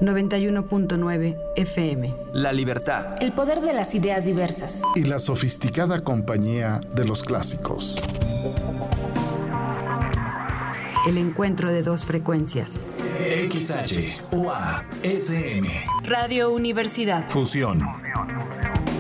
91.9 FM. La libertad. El poder de las ideas diversas. Y la sofisticada compañía de los clásicos. El encuentro de dos frecuencias. XH, UA, SM. Radio Universidad. Fusión.